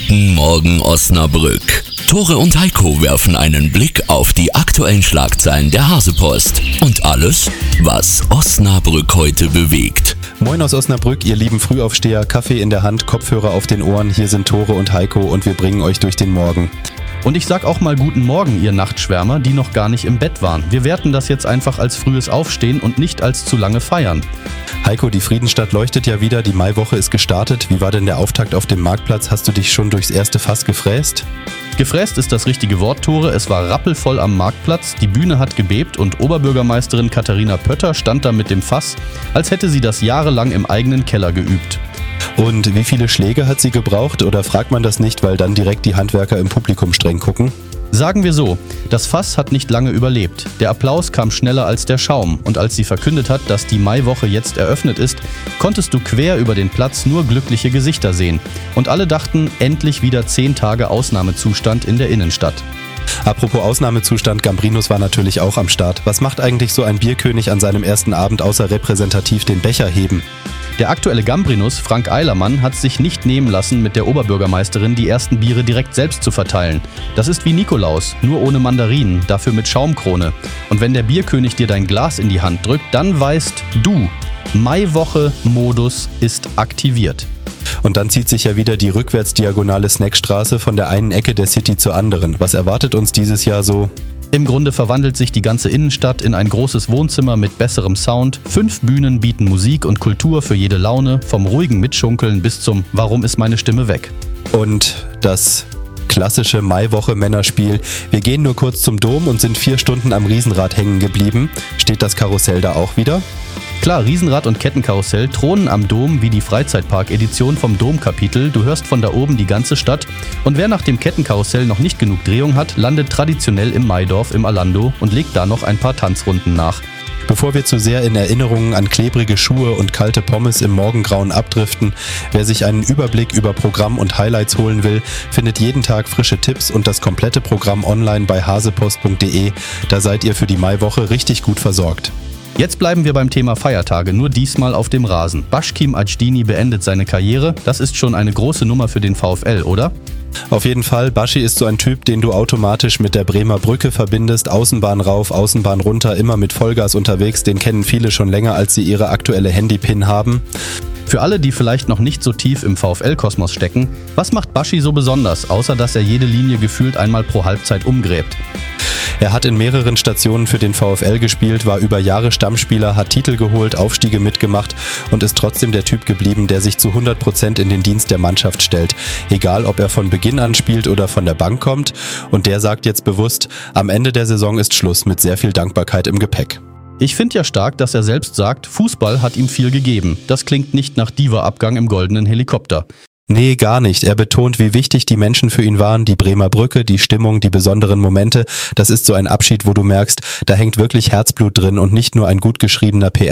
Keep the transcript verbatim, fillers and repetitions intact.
Guten Morgen Osnabrück. Tore und Heiko werfen einen Blick auf die aktuellen Schlagzeilen der Hasepost und alles, was Osnabrück heute bewegt. Moin aus Osnabrück, ihr lieben Frühaufsteher, Kaffee in der Hand, Kopfhörer auf den Ohren. Hier sind Tore und Heiko und wir bringen euch durch den Morgen. Und ich sag auch mal guten Morgen, ihr Nachtschwärmer, die noch gar nicht im Bett waren. Wir werten das jetzt einfach als frühes Aufstehen und nicht als zu lange Feiern. Heiko, die Friedensstadt leuchtet ja wieder, die Maiwoche ist gestartet. Wie war denn der Auftakt auf dem Marktplatz? Hast du dich schon durchs erste Fass gefräst? Gefräst ist das richtige Wort, Tore. Es war rappelvoll am Marktplatz, die Bühne hat gebebt und Oberbürgermeisterin Katharina Pötter stand da mit dem Fass, als hätte sie das jahrelang im eigenen Keller geübt. Und wie viele Schläge hat sie gebraucht? Oder fragt man das nicht, weil dann direkt die Handwerker im Publikum streng gucken? Sagen wir so, das Fass hat nicht lange überlebt. Der Applaus kam schneller als der Schaum und als sie verkündet hat, dass die Maiwoche jetzt eröffnet ist, konntest du quer über den Platz nur glückliche Gesichter sehen. Und alle dachten, endlich wieder zehn Tage Ausnahmezustand in der Innenstadt. Apropos Ausnahmezustand, Gambrinus war natürlich auch am Start. Was macht eigentlich so ein Bierkönig an seinem ersten Abend außer repräsentativ den Becher heben? Der aktuelle Gambrinus, Frank Eilermann, hat sich nicht nehmen lassen, mit der Oberbürgermeisterin die ersten Biere direkt selbst zu verteilen. Das ist wie Nikolaus, nur ohne Mandarinen, dafür mit Schaumkrone. Und wenn der Bierkönig dir dein Glas in die Hand drückt, dann weißt du, Maiwoche-Modus ist aktiviert. Und dann zieht sich ja wieder die rückwärtsdiagonale Snackstraße von der einen Ecke der City zur anderen. Was erwartet uns dieses Jahr so? Im Grunde verwandelt sich die ganze Innenstadt in ein großes Wohnzimmer mit besserem Sound. Fünf Bühnen bieten Musik und Kultur für jede Laune, vom ruhigen Mitschunkeln bis zum Warum ist meine Stimme weg? Und das klassische Maiwoche-Männerspiel. Wir gehen nur kurz zum Dom und sind vier Stunden am Riesenrad hängen geblieben. Steht das Karussell da auch wieder? Klar, Riesenrad und Kettenkarussell thronen am Dom wie die Freizeitpark-Edition vom Domkapitel. Du hörst von da oben die ganze Stadt. Und wer nach dem Kettenkarussell noch nicht genug Drehung hat, landet traditionell im Maidorf im Alando und legt da noch ein paar Tanzrunden nach. Bevor wir zu sehr in Erinnerungen an klebrige Schuhe und kalte Pommes im Morgengrauen abdriften, wer sich einen Überblick über Programm und Highlights holen will, findet jeden Tag frische Tipps und das komplette Programm online bei hasepost punkt de. Da seid ihr für die Maiwoche richtig gut versorgt. Jetzt bleiben wir beim Thema Feiertage, nur diesmal auf dem Rasen. Başkim Ajdini beendet seine Karriere. Das ist schon eine große Nummer für den VfL, oder? Auf jeden Fall, Baschi ist so ein Typ, den du automatisch mit der Bremer Brücke verbindest. Außenbahn rauf, Außenbahn runter, immer mit Vollgas unterwegs. Den kennen viele schon länger, als sie ihre aktuelle Handy-Pin haben. Für alle, die vielleicht noch nicht so tief im VfL-Kosmos stecken, was macht Baschi so besonders, außer dass er jede Linie gefühlt einmal pro Halbzeit umgräbt? Er hat in mehreren Stationen für den VfL gespielt, war über Jahre Stammspieler, hat Titel geholt, Aufstiege mitgemacht und ist trotzdem der Typ geblieben, der sich zu hundert Prozent in den Dienst der Mannschaft stellt. Egal, ob er von Beginn an spielt oder von der Bank kommt. Und der sagt jetzt bewusst, am Ende der Saison ist Schluss mit sehr viel Dankbarkeit im Gepäck. Ich finde ja stark, dass er selbst sagt, Fußball hat ihm viel gegeben. Das klingt nicht nach Diva-Abgang im goldenen Helikopter. Nee, gar nicht. Er betont, wie wichtig die Menschen für ihn waren, die Bremer Brücke, die Stimmung, die besonderen Momente. Das ist so ein Abschied, wo du merkst, da hängt wirklich Herzblut drin und nicht nur ein gut geschriebener P